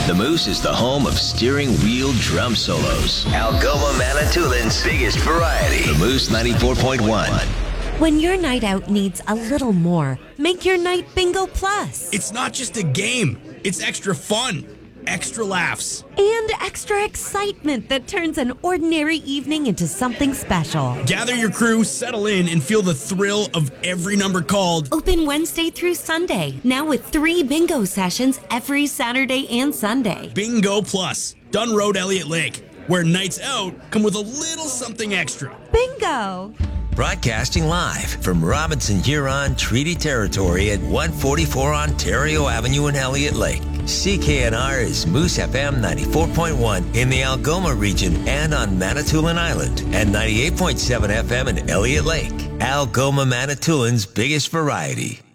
The Moose is the home of steering wheel drum solos. Algoma Manitoulин's biggest variety. The Moose 94.1. When your night out needs a little more, make your night Bingo Plus. It's not just a game. It's extra fun, extra laughs, And extra excitement that turns an ordinary evening into something special. Gather your crew, settle in, and feel the thrill of every number called. Open Wednesday through Sunday, now with 3 bingo sessions every Saturday and Sunday. Bingo Plus, Dunn Road, Elliott Lake, where nights out come with a little something extra. Bingo! Broadcasting live from Robinson Huron Treaty Territory at 144 Ontario Avenue in Elliott Lake. CKNR is Moose FM 94.1 in the Algoma region and on Manitoulin Island, and 98.7 FM in Elliott Lake. Algoma Manitoulin's biggest variety.